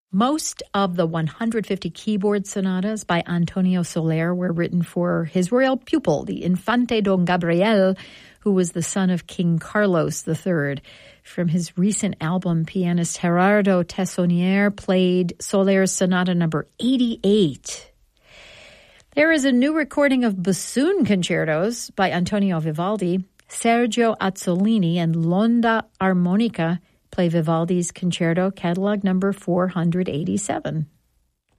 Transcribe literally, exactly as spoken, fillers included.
Most of the one hundred fifty keyboard sonatas by Antonio Soler were written for his royal pupil, the Infante Don Gabriel, who was the son of King Carlos the Third. From his recent album, pianist Gerardo Tessonier played Soler's Sonata number eighty-eight. There is a new recording of bassoon concertos by Antonio Vivaldi. Sergio Azzolini and L'Onda Armonica play Vivaldi's concerto, catalog number four hundred eighty-seven.